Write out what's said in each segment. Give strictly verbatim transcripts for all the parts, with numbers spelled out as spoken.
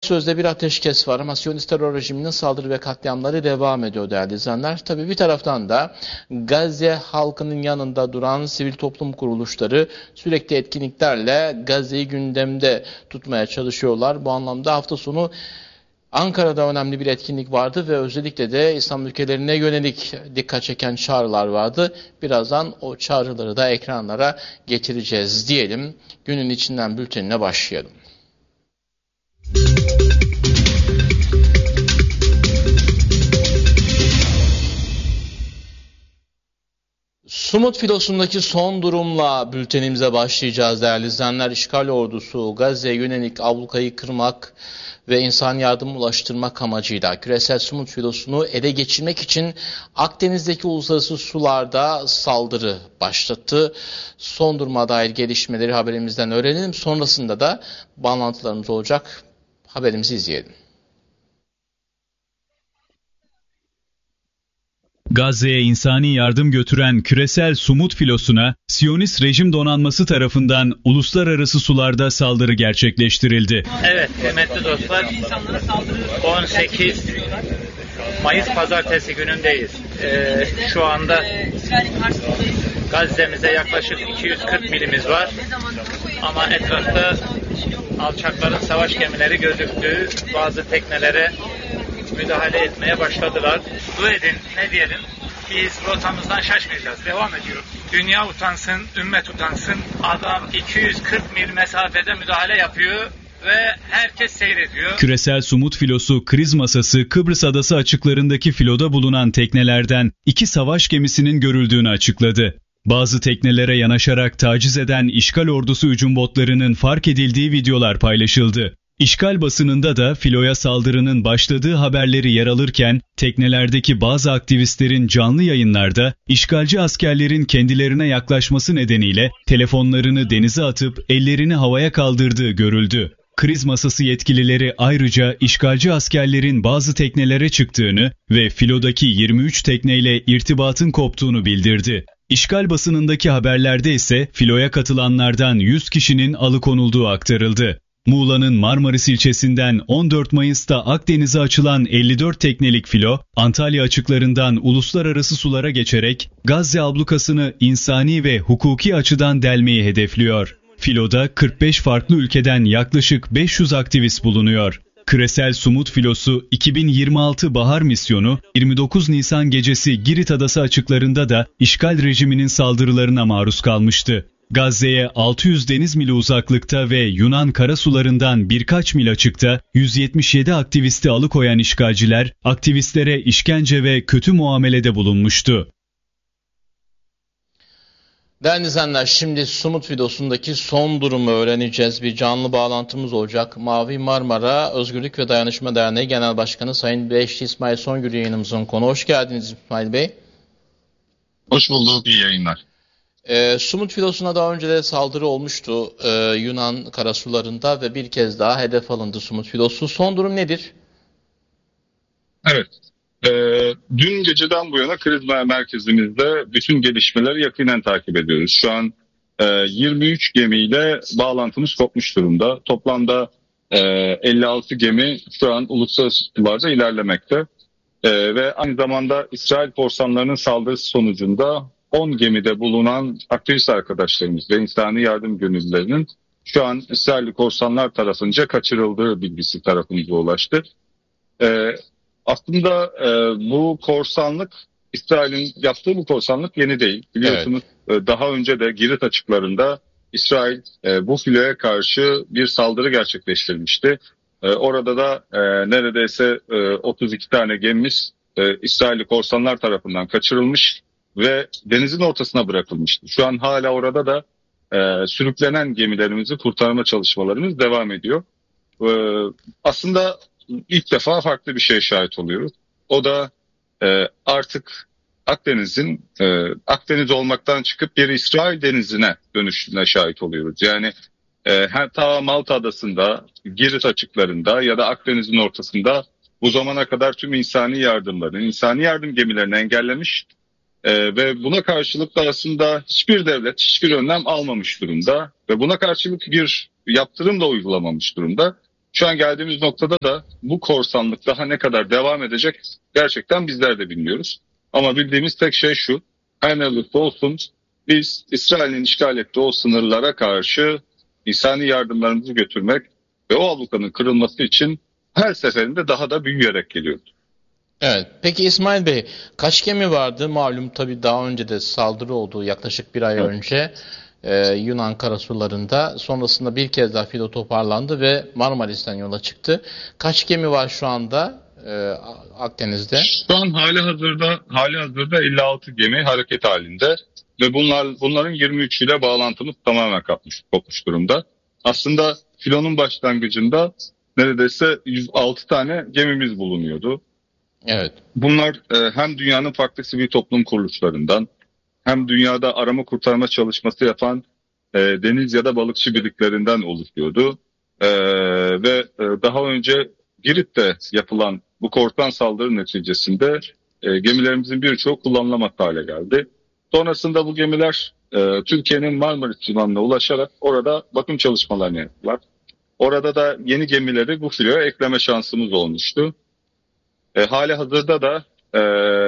sözde bir ateşkes var ama Siyonist terör rejiminin saldırı ve katliamları devam ediyor değerli izleyenler. Tabii bir taraftan da Gazze halkının yanında duran sivil toplum kuruluşları sürekli etkinliklerle Gazze'yi gündemde tutmaya çalışıyorlar. Bu anlamda hafta sonu Ankara'da önemli bir etkinlik vardı ve özellikle de İslam ülkelerine yönelik dikkat çeken çağrılar vardı. Birazdan o çağrıları da ekranlara getireceğiz diyelim. Günün içinden bültenine başlayalım. Sumut filosundaki son durumla bültenimize başlayacağız değerli izleyenler. İşgal ordusu Gazze'ye yönelik ablukayı kırmak ve insan yardım ulaştırmak amacıyla küresel Sumut filosunu ele geçirmek için Akdeniz'deki uluslararası sularda saldırı başlattı. Son duruma dair gelişmeleri haberimizden öğrenelim. Sonrasında da bağlantılarımız olacak. Haberimizi izleyelim. Gazze'ye insani yardım götüren küresel Sumut filosuna Siyonist rejim donanması tarafından uluslararası sularda saldırı gerçekleştirildi. Evet kıymetli dostlar, on sekiz Mayıs pazartesi günündeyiz. Ee, şu anda Gazze'mize yaklaşık iki yüz kırk milimiz var ama etrafta alçakların savaş gemileri gözüktü. Bazı teknelere müdahale etmeye başladılar. Dua edin, ne diyelim? Biz rotamızdan şaşmayacağız. Devam ediyoruz. Dünya utansın, ümmet utansın. Adam iki yüz kırk mil mesafede müdahale yapıyor ve herkes seyrediyor. Küresel Sumut filosu kriz masası Kıbrıs adası açıklarındaki filoda bulunan teknelerden iki savaş gemisinin görüldüğünü açıkladı. Bazı teknelere yanaşarak taciz eden işgal ordusu hücum botlarının fark edildiği videolar paylaşıldı. İşgal basınında da filoya saldırının başladığı haberleri yer alırken teknelerdeki bazı aktivistlerin canlı yayınlarda işgalci askerlerin kendilerine yaklaşması nedeniyle telefonlarını denize atıp ellerini havaya kaldırdığı görüldü. Kriz masası yetkilileri ayrıca işgalci askerlerin bazı teknelere çıktığını ve filodaki yirmi üç tekneyle irtibatın koptuğunu bildirdi. İşgal basınındaki haberlerde ise filoya katılanlardan yüz kişinin alıkonulduğu aktarıldı. Muğla'nın Marmaris ilçesinden on dört Mayıs'ta Akdeniz'e açılan elli dört teknelik filo, Antalya açıklarından uluslararası sulara geçerek Gazze ablukasını insani ve hukuki açıdan delmeyi hedefliyor. Filoda kırk beş farklı ülkeden yaklaşık beş yüz aktivist bulunuyor. Küresel Sumut filosu iki bin yirmi altı Bahar Misyonu, yirmi dokuz Nisan gecesi Girit Adası açıklarında da işgal rejiminin saldırılarına maruz kalmıştı. Gazze'ye altı yüz deniz mili uzaklıkta ve Yunan karasularından birkaç mil açıkta yüz yetmiş yedi aktivisti alıkoyan işgalciler, aktivistlere işkence ve kötü muamelede bulunmuştu. Değerli izleyenler, şimdi Sumut videosundaki son durumu öğreneceğiz. Bir canlı bağlantımız olacak. Mavi Marmara Özgürlük ve Dayanışma Derneği Genel Başkanı Sayın Beşli İsmail Songül yayınımızın konu. Hoş geldiniz İsmail Bey. Hoş bulduk, iyi yayınlar. E, Sumut filosuna daha önce de saldırı olmuştu e, Yunan karasularında ve bir kez daha hedef alındı Sumut filosu. Son durum nedir? Evet, e, dün geceden bu yana kriz merkezimizde bütün gelişmeleri yakinen takip ediyoruz. Şu an e, yirmi üç gemiyle bağlantımız kopmuş durumda. Toplamda e, elli altı gemi şu an uluslararası sularda ilerlemekte. E, ve aynı zamanda İsrail korsanlarının saldırısı sonucunda on gemide bulunan aktivist arkadaşlarımız ve insani yardım gönüllülerinin şu an İsrailli korsanlar tarafınca kaçırıldığı bilgisi tarafımıza ulaştı. Ee, aslında e, bu korsanlık, İsrail'in yaptığı bu korsanlık yeni değil. Biliyorsunuz evet. e, daha önce de Girit açıklarında İsrail e, bu filoya karşı bir saldırı gerçekleştirmişti. E, orada da e, neredeyse e, otuz iki tane gemimiz e, İsrailli korsanlar tarafından kaçırılmış ve denizin ortasına bırakılmıştı. Şu an hala orada da e, sürüklenen gemilerimizi kurtarma çalışmalarımız devam ediyor. E, aslında ilk defa farklı bir şeye şahit oluyoruz. O da e, artık Akdeniz'in e, Akdeniz olmaktan çıkıp bir İsrail denizine dönüşüne şahit oluyoruz. Yani e, ta Malta adasında, Girit açıklarında ya da Akdeniz'in ortasında bu zamana kadar tüm insani yardımları, insani yardım gemilerini engellemiş. Ee, ve buna karşılık da aslında hiçbir devlet hiçbir önlem almamış durumda ve buna karşılık bir yaptırım da uygulamamış durumda. Şu an geldiğimiz noktada da bu korsanlık daha ne kadar devam edecek gerçekten bizler de bilmiyoruz. Ama bildiğimiz tek şey şu: her ne olursa olsun biz İsrail'in işgal ettiği o sınırlara karşı insani yardımlarımızı götürmek ve o ablukanın kırılması için her seferinde daha da büyüyerek geliyoruz. Evet. Peki İsmail Bey, kaç gemi vardı? Malum tabii daha önce de saldırı oldu yaklaşık bir ay Evet. önce e, Yunan karasularında. Sonrasında bir kez daha filo toparlandı ve Marmaris'ten yola çıktı. Kaç gemi var şu anda e, Akdeniz'de? Şu an hali hazırda hali hazırda elli altı gemi hareket halinde ve bunlar bunların yirmi üçüyle bağlantımız tamamen kopmuş, kopmuş durumda. Aslında filonun başlangıcında neredeyse yüz altı tane gemimiz bulunuyordu. Evet. Bunlar e, hem dünyanın farklı sivil toplum kuruluşlarından hem dünyada arama kurtarma çalışması yapan e, deniz ya da balıkçı birliklerinden oluşuyordu. E, ve e, daha önce Girit'te yapılan bu korsan saldırı neticesinde e, gemilerimizin birçoğu kullanılamaz hale geldi. Sonrasında bu gemiler e, Türkiye'nin Marmaris limanına ulaşarak orada bakım çalışmalarını yaptılar. Orada da yeni gemileri bu filoya ekleme şansımız olmuştu. E, hali hazırda da e,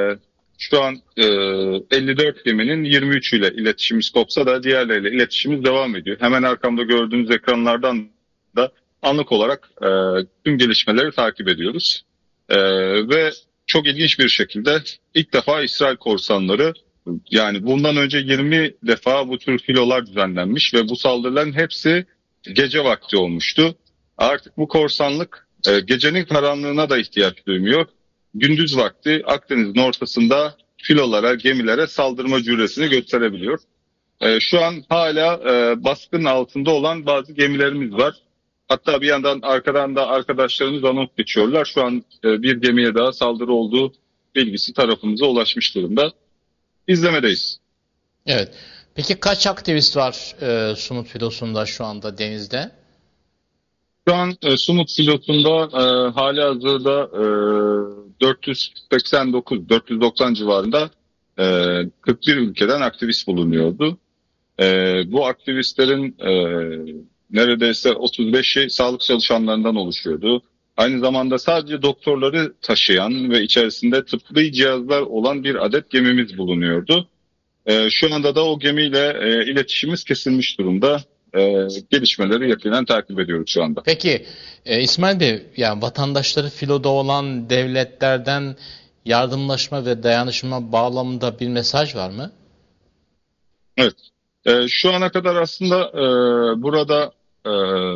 şu an e, elli dört geminin yirmi üçüyle iletişimimiz kopsa da diğerleriyle iletişimimiz devam ediyor. Hemen arkamda gördüğünüz ekranlardan da anlık olarak e, tüm gelişmeleri takip ediyoruz. E, ve çok ilginç bir şekilde ilk defa İsrail korsanları, yani bundan önce yirmi defa bu tür filolar düzenlenmiş ve bu saldırıların hepsi gece vakti olmuştu. Artık bu korsanlık e, gecenin karanlığına da ihtiyaç duymuyor. Gündüz vakti Akdeniz'in ortasında filolara, gemilere saldırma cüretini gösterebiliyor. E, şu an hala e, baskın altında olan bazı gemilerimiz var. Hatta bir yandan arkadan da arkadaşlarımız anons geçiyorlar. Şu an e, bir gemiye daha saldırı olduğu bilgisi tarafımıza ulaşmış durumda. İzlemedeyiz. Evet. Peki kaç aktivist var e, Sumut filosunda şu anda denizde? Şu an e, Sumut filosunda e, hali hazırda e, dört yüz seksen dokuz dört yüz doksan civarında e, kırk bir ülkeden aktivist bulunuyordu. E, bu aktivistlerin e, neredeyse otuz beşi sağlık çalışanlarından oluşuyordu. Aynı zamanda sadece doktorları taşıyan ve içerisinde tıbbi cihazlar olan bir adet gemimiz bulunuyordu. E, şu anda da o gemiyle e, iletişimimiz kesilmiş durumda. E, gelişmeleri yakinen takip ediyoruz şu anda. Peki e, İsmail Bey, yani vatandaşları filoda olan devletlerden yardımlaşma ve dayanışma bağlamında bir mesaj var mı? Evet. E, şu ana kadar aslında e, burada e,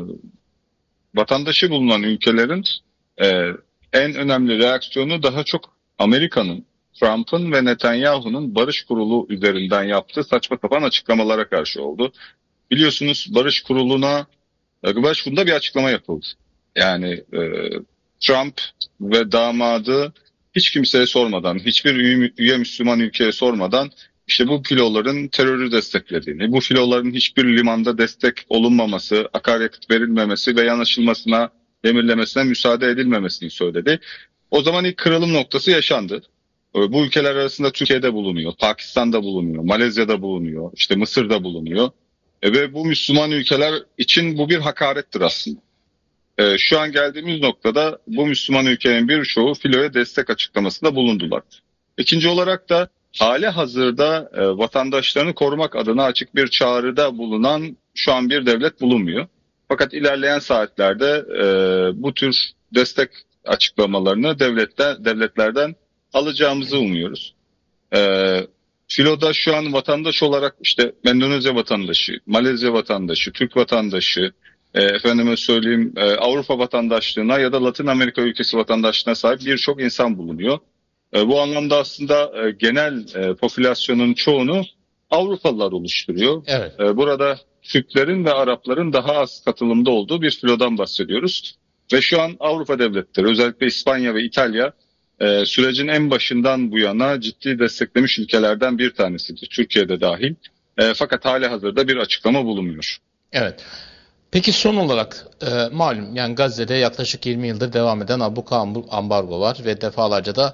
vatandaşı bulunan ülkelerin e, en önemli reaksiyonu daha çok Amerika'nın, Trump'ın ve Netanyahu'nun barış kurulu üzerinden yaptığı saçma sapan açıklamalara karşı oldu. Biliyorsunuz barış kuruluna, barış kurulunda bir açıklama yapıldı. Yani e, Trump ve damadı hiç kimseye sormadan, hiçbir üye, üye Müslüman ülkeye sormadan işte bu filoların terörü desteklediğini, bu filoların hiçbir limanda destek olunmaması, akaryakıt verilmemesi ve yanaşılmasına, demirlemesine müsaade edilmemesini söyledi. O zaman ilk kırılım noktası yaşandı. Bu ülkeler arasında Türkiye'de bulunuyor, Pakistan'da bulunuyor, Malezya'da bulunuyor, işte Mısır'da bulunuyor. E ve bu Müslüman ülkeler için bu bir hakarettir aslında. E, şu an geldiğimiz noktada bu Müslüman ülkelerin birçoğu filoya destek açıklamasında bulundular. İkinci olarak da hali hazırda e, vatandaşlarını korumak adına açık bir çağrıda bulunan şu an bir devlet bulunmuyor. Fakat ilerleyen saatlerde e, bu tür destek açıklamalarını devletten, devletlerden alacağımızı umuyoruz. E, Filoda şu an vatandaş olarak işte Endonezya vatandaşı, Malezya vatandaşı, Türk vatandaşı, e, efendime söyleyeyim e, Avrupa vatandaşlığına ya da Latin Amerika ülkesi vatandaşlığına sahip birçok insan bulunuyor. E, bu anlamda aslında e, genel e, popülasyonun çoğunu Avrupalılar oluşturuyor. Evet. E, burada Türklerin ve Arapların daha az katılımda olduğu bir filodan bahsediyoruz. Ve şu an Avrupa devletleri, özellikle İspanya ve İtalya, Ee, sürecin en başından bu yana ciddi desteklemiş ülkelerden bir tanesidir. Türkiye'de dahil. E, fakat hali hazırda bir açıklama bulunmuyor. Evet. Peki son olarak e, malum yani Gazze'de yaklaşık yirmi yıldır devam eden abluka ambargo var ve defalarca da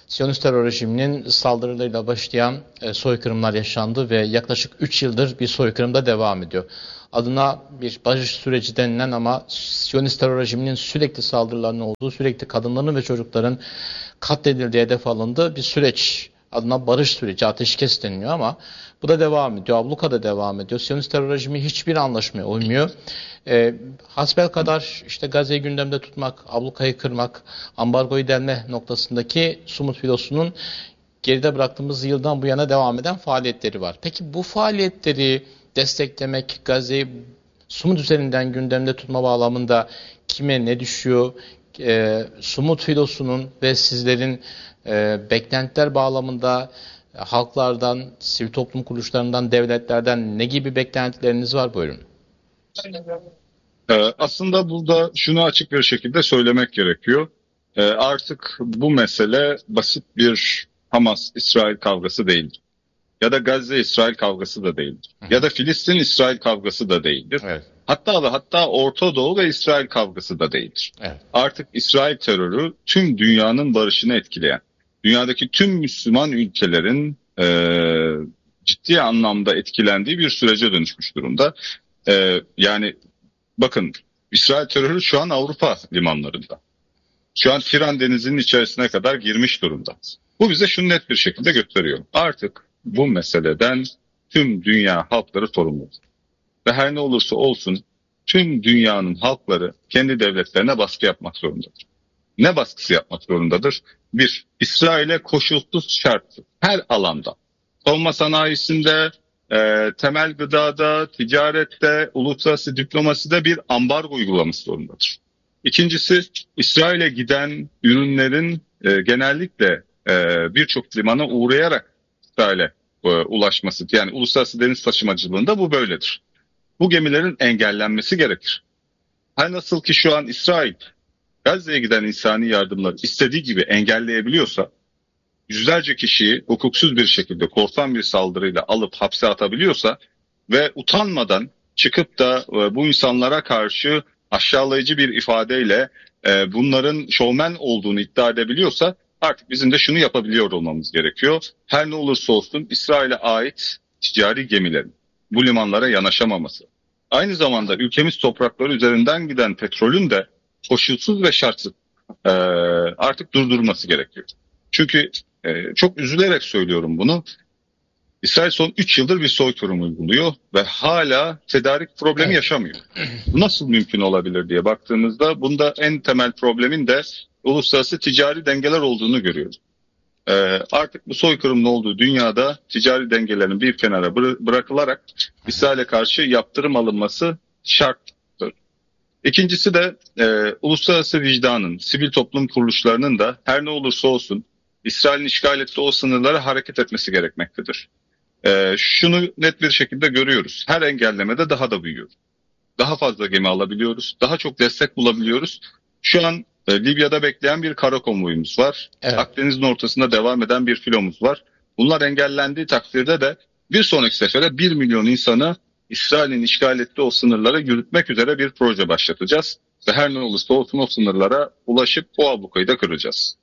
Siyonist terör rejiminin saldırılarıyla başlayan e, soykırımlar yaşandı ve yaklaşık üç yıldır bir soykırımda devam ediyor. Adına bir barış süreci denilen ama Siyonist terör rejiminin sürekli saldırılarının olduğu, sürekli kadınların ve çocukların katledildiği, hedef alındığı bir süreç. Adına barış süreci, ateşkes deniliyor ama bu da devam ediyor. Abluka da devam ediyor. Siyonist terör rejimi hiçbir anlaşmaya uymuyor. E, hasbelkadar işte Gazze'yi gündemde tutmak, ablukayı kırmak, ambargoyu delme noktasındaki Sumut filosunun geride bıraktığımız yıldan bu yana devam eden faaliyetleri var. Peki bu faaliyetleri desteklemek, Gazze'yi Sumut üzerinden gündemde tutma bağlamında kime ne düşüyor? E, Sumut filosunun ve sizlerin e, beklentiler bağlamında e, halklardan, sivil toplum kuruluşlarından, devletlerden ne gibi beklentileriniz var? Buyurun. Ee, aslında burada şunu açık bir şekilde söylemek gerekiyor. Ee, artık bu mesele basit bir Hamas-İsrail kavgası değildir. Ya da Gazze-İsrail kavgası da değildir. Hı hı. Ya da Filistin-İsrail kavgası da değildir. Evet. Hatta ve hatta Orta Doğu ve İsrail kavgası da değildir. Evet. Artık İsrail terörü tüm dünyanın barışını etkileyen, dünyadaki tüm Müslüman ülkelerin e, ciddi anlamda etkilendiği bir sürece dönüşmüş durumda. E, yani bakın, İsrail terörü şu an Avrupa limanlarında. Şu an Tiran Denizi'nin içerisine kadar girmiş durumda. Bu bize şunu net bir şekilde gösteriyor. Artık bu meseleden tüm dünya halkları sorumlu. Ve her ne olursa olsun tüm dünyanın halkları kendi devletlerine baskı yapmak zorundadır. Ne baskısı yapmak zorundadır? Bir, İsrail'e koşulsuz şartsız her alanda, savunma sanayisinde, e, temel gıdada, ticarette, uluslararası diplomaside bir ambargo uygulaması zorundadır. İkincisi, İsrail'e giden ürünlerin e, genellikle e, birçok limana uğrayarak İsrail'e e, ulaşması, yani uluslararası deniz taşımacılığında bu böyledir. Bu gemilerin engellenmesi gerekir. Her nasıl ki şu an İsrail Gazze'ye giden insani yardımları istediği gibi engelleyebiliyorsa, yüzlerce kişiyi hukuksuz bir şekilde korsan bir saldırıyla alıp hapse atabiliyorsa ve utanmadan çıkıp da e, bu insanlara karşı aşağılayıcı bir ifadeyle e, bunların şovmen olduğunu iddia edebiliyorsa, artık bizim de şunu yapabiliyor olmamız gerekiyor. Her ne olursa olsun İsrail'e ait ticari gemilerin bu limanlara yanaşamaması, aynı zamanda ülkemiz toprakları üzerinden giden petrolün de koşulsuz ve şartsız e, artık durdurulması gerekiyor. Çünkü e, çok üzülerek söylüyorum bunu. İsrail son üç yıldır bir soykırım uyguluyor ve hala tedarik problemi yaşamıyor. Bu nasıl mümkün olabilir diye baktığımızda bunda en temel problemin de uluslararası ticari dengeler olduğunu görüyoruz. Ee, artık bu soykırımın olduğu dünyada ticari dengelerin bir kenara bıra- bırakılarak İsrail'e karşı yaptırım alınması şarttır. İkincisi de e, uluslararası vicdanın, sivil toplum kuruluşlarının da her ne olursa olsun İsrail'in işgal ettiği o sınırlara hareket etmesi gerekmektedir. E, şunu net bir şekilde görüyoruz. Her engellemede daha da büyüyor. Daha fazla gemi alabiliyoruz, daha çok destek bulabiliyoruz. Şu an Libya'da bekleyen bir kara konvoyumuz var. Evet. Akdeniz'in ortasında devam eden bir filomuz var. Bunlar engellendiği takdirde de bir sonraki sefere bir milyon insanı İsrail'in işgal ettiği o sınırlara yürütmek üzere bir proje başlatacağız. Ve her ne olursa olsun o sınırlara ulaşıp o ablukayı da kıracağız.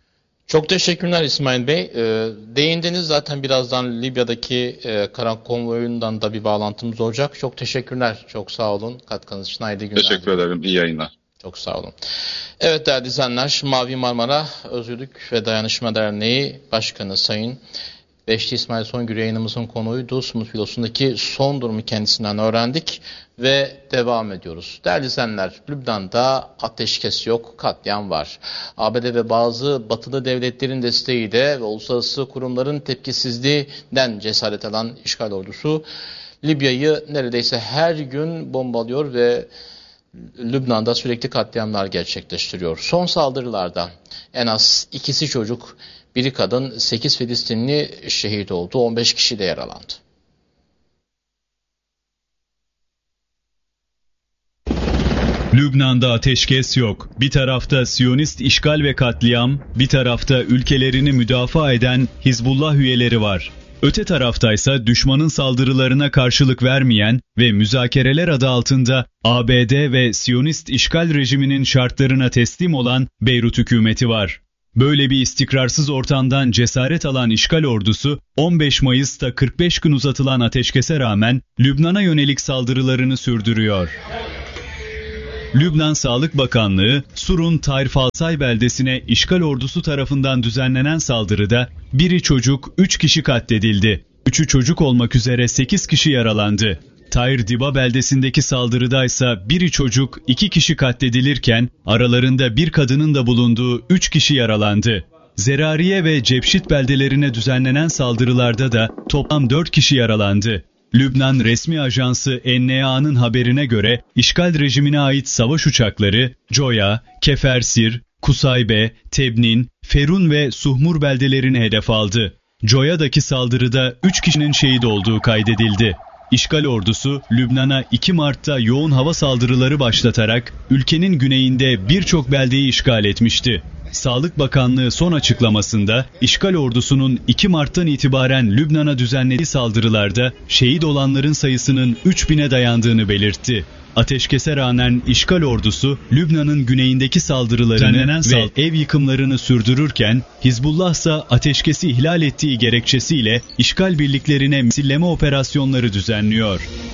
Çok teşekkürler İsmail Bey. E, değindiniz zaten, birazdan Libya'daki e, kara konvoyundan da bir bağlantımız olacak. Çok teşekkürler. Çok sağ olun katkınız için. Hayırlı günler. Teşekkür ederim. İyi yayınlar. Çok sağ olun. Evet değerli izleyenler, Mavi Marmara Özgürlük ve Dayanışma Derneği Başkanı Sayın Beşli İsmail Songül yayınımızın konuydu. Sumut filosundaki son durumu kendisinden öğrendik ve devam ediyoruz. Değerli izleyenler, Lübnan'da ateşkes yok, katliam var. A B D ve bazı batılı devletlerin desteğiyle ve uluslararası kurumların tepkisizliğinden cesaret alan işgal ordusu Libya'yı neredeyse her gün bombalıyor ve Lübnan'da sürekli katliamlar gerçekleştiriyor. Son saldırılarda en az ikisi çocuk, biri kadın, sekiz Filistinli şehit oldu, on beş kişi de yaralandı. Lübnan'da ateşkes yok. Bir tarafta Siyonist işgal ve katliam, bir tarafta ülkelerini müdafaa eden Hizbullah üyeleri var. Öte taraftaysa düşmanın saldırılarına karşılık vermeyen ve müzakereler adı altında A B D ve Siyonist işgal rejiminin şartlarına teslim olan Beyrut hükümeti var. Böyle bir istikrarsız ortamdan cesaret alan işgal ordusu, on beş Mayıs'ta kırk beş gün uzatılan ateşkese rağmen Lübnan'a yönelik saldırılarını sürdürüyor. Lübnan Sağlık Bakanlığı, Sur'un Tair Falsay beldesine işgal ordusu tarafından düzenlenen saldırıda biri çocuk, üç kişi katledildi. Üçü çocuk olmak üzere sekiz kişi yaralandı. Tair Diba beldesindeki saldırıdaysa biri çocuk, iki kişi katledilirken aralarında bir kadının da bulunduğu üç kişi yaralandı. Zerariye ve Cebşit beldelerine düzenlenen saldırılarda da toplam dört kişi yaralandı. Lübnan resmi ajansı N N A'nın haberine göre işgal rejimine ait savaş uçakları Coya, Kefersir, Kusaybe, Tebnin, Ferun ve Suhmur beldelerini hedef aldı. Coya'daki saldırıda üç kişinin şehit olduğu kaydedildi. İşgal ordusu Lübnan'a iki Mart'ta yoğun hava saldırıları başlatarak ülkenin güneyinde birçok beldeyi işgal etmişti. Sağlık Bakanlığı son açıklamasında işgal ordusunun iki Mart'tan itibaren Lübnan'a düzenlediği saldırılarda şehit olanların sayısının üç bine dayandığını belirtti. Ateşkese rağmen işgal ordusu Lübnan'ın güneyindeki saldırılarını ve sal- ev yıkımlarını sürdürürken Hizbullah ise ateşkesi ihlal ettiği gerekçesiyle işgal birliklerine misilleme operasyonları düzenliyor.